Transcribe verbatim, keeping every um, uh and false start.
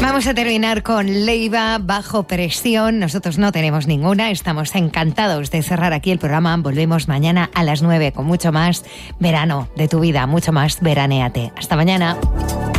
Vamos a terminar con Leiva, Bajo Presión. Nosotros no tenemos ninguna, estamos encantados de cerrar aquí el programa. Volvemos mañana a las nueve con mucho más verano de tu vida, mucho más veranéate. Hasta mañana.